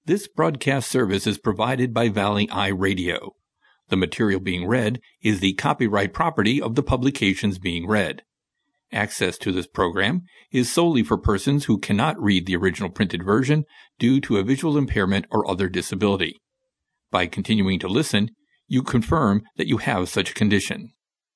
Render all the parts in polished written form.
This broadcast service is provided by Valley Eye Radio. The material being read is the copyright property of the publications being read. Access to this program is solely for persons who cannot read the original printed version due to a visual impairment or other disability. By continuing to listen, you confirm that you have such a condition.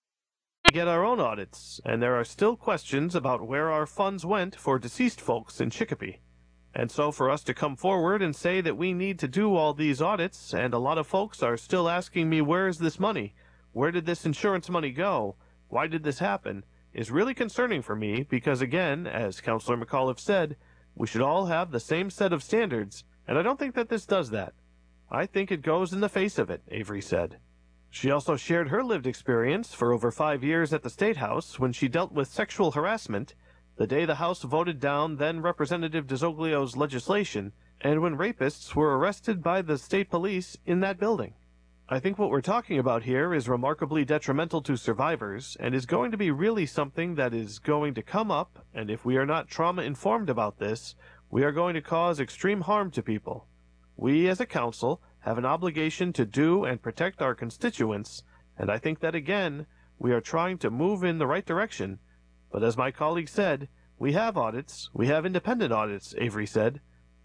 We get our own audits, and there are still questions about where our funds went for deceased folks in Chicopee. And so for us to come forward and say that we need to do all these audits, and a lot of folks are still asking me, where is this money? Where did this insurance money go? Why did this happen? Is really concerning for me because, again, as Councillor McAuliffe said, we should all have the same set of standards, and I don't think that this does that. I think it goes in the face of it, Avery said. She also shared her lived experience for over 5 years at the State House when she dealt with sexual harassment the day the House voted down then Representative DeZoglio's legislation, and when rapists were arrested by the state police in that building. I think what we're talking about here is remarkably detrimental to survivors, and is going to be really something that is going to come up, and if we are not trauma-informed about this, we are going to cause extreme harm to people. We, as a council, have an obligation to do and protect our constituents, and I think that, again, we are trying to move in the right direction. But as my colleague said, we have audits, we have independent audits, Avery said.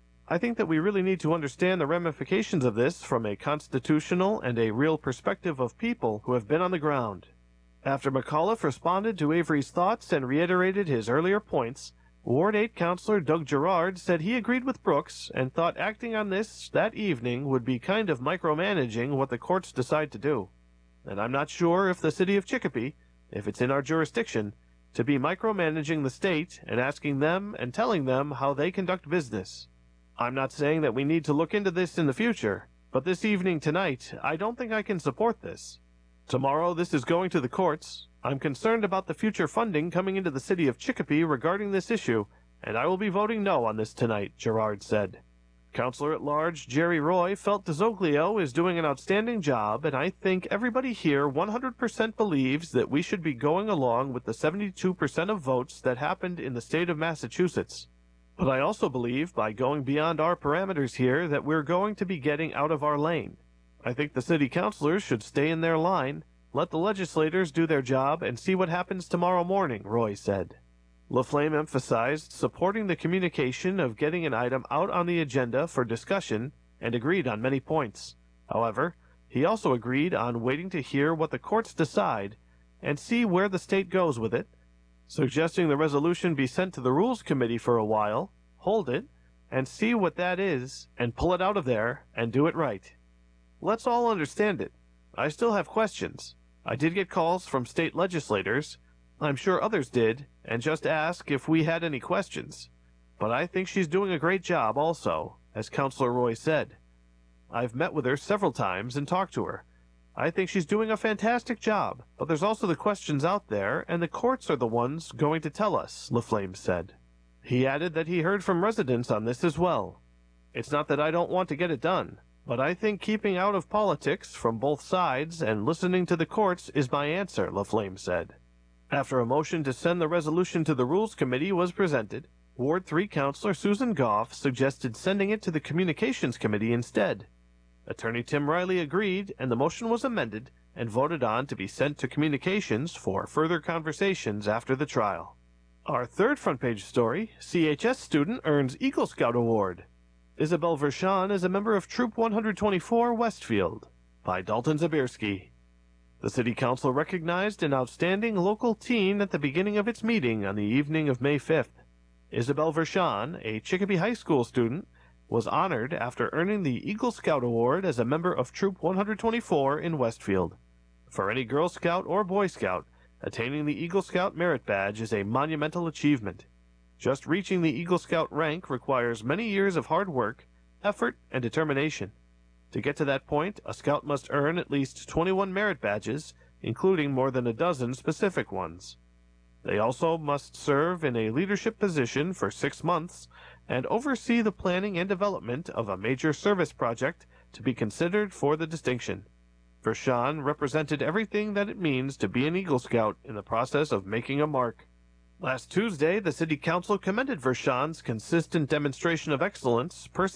I think that we really need to understand the ramifications of this from a constitutional and a real perspective of people who have been on the ground. After McAuliffe responded to Avery's thoughts and reiterated his earlier points, Ward 8 Councillor Doug Gerard said he agreed with Brooks and thought acting on this that evening would be kind of micromanaging what the courts decide to do. And I'm not sure if the city of Chicopee, if it's in our jurisdiction, to be micromanaging the state and asking them and telling them how they conduct business. I'm not saying that we need to look into this in the future, but this evening tonight, I don't think I can support this. Tomorrow this is going to the courts. I'm concerned about the future funding coming into the city of Chicopee regarding this issue, and I will be voting no on this tonight, Gerard said. Councillor-at-Large Jerry Roy felt DeZoglio is doing an outstanding job, and I think everybody here 100% believes that we should be going along with the 72% of votes that happened in the state of Massachusetts. But I also believe, by going beyond our parameters here, that we're going to be getting out of our lane. I think the city councilors should stay in their line, let the legislators do their job, and see what happens tomorrow morning, Roy said. LaFlame emphasized supporting the communication of getting an item out on the agenda for discussion and agreed on many points. However, he also agreed on waiting to hear what the courts decide and see where the state goes with it, suggesting the resolution be sent to the Rules Committee for a while, hold it, and see what that is, and pull it out of there and do it right. Let's all understand it. I still have questions. I did get calls from state legislators. I'm sure others did, and just ask if we had any questions. But I think she's doing a great job also, as Councillor Roy said. I've met with her several times and talked to her. I think she's doing a fantastic job, but there's also the questions out there, and the courts are the ones going to tell us, LaFlame said. He added that he heard from residents on this as well. It's not that I don't want to get it done, but I think keeping out of politics from both sides and listening to the courts is my answer, LaFlame said. After a motion to send the resolution to the Rules Committee was presented, Ward 3 Councillor Susan Goff suggested sending it to the Communications Committee instead. Attorney Tim Riley agreed, and the motion was amended and voted on to be sent to Communications for further conversations after the trial. Our third front page story, CHS student earns Eagle Scout Award. Isabel Vershawn is a member of Troop 124 Westfield, by Dalton Zabierski. The City Council recognized an outstanding local teen at the beginning of its meeting on the evening of May 5th. Isabel Vershawn, a Chicopee High School student, was honored after earning the Eagle Scout Award as a member of Troop 124 in Westfield. For any Girl Scout or Boy Scout, attaining the Eagle Scout Merit Badge is a monumental achievement. Just reaching the Eagle Scout rank requires many years of hard work, effort, and determination. To get to that point, a Scout must earn at least 21 merit badges, including more than a dozen specific ones. They also must serve in a leadership position for 6 months and oversee the planning and development of a major service project to be considered for the distinction. Vershawn represented everything that it means to be an Eagle Scout in the process of making a mark. Last Tuesday, the City Council commended Vershawn's consistent demonstration of excellence,